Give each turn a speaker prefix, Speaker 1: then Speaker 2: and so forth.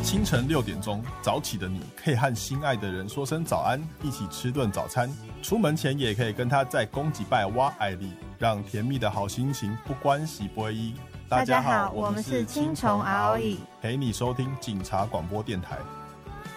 Speaker 1: 清晨6点钟，早起的你可以和心爱的人说声早安，一起吃顿早餐。出门前也可以跟他在公几拜挖爱丽，让甜蜜的好心情不关系不一。
Speaker 2: 大家好，我们是青虫 ROE，
Speaker 1: 陪你收听警察广播电台。